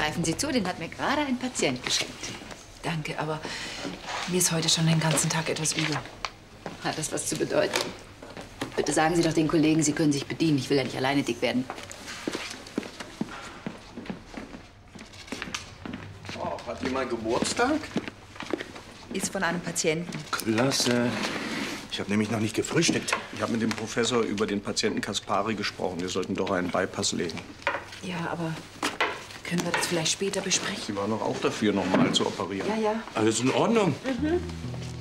Greifen Sie zu, den hat mir gerade ein Patient geschenkt. Danke, aber mir ist heute schon den ganzen Tag etwas übel. Hat das was zu bedeuten? Bitte sagen Sie doch den Kollegen, Sie können sich bedienen. Ich will ja nicht alleine dick werden. Oh, hat jemand Geburtstag? Ist von einem Patienten. Klasse. Ich habe nämlich noch nicht gefrühstückt. Ich habe mit dem Professor über den Patienten Kaspari gesprochen. Wir sollten doch einen Bypass legen. Ja, aber können wir das vielleicht später besprechen? Sie waren doch auch dafür, noch mal zu operieren. Ja, ja. Alles in Ordnung.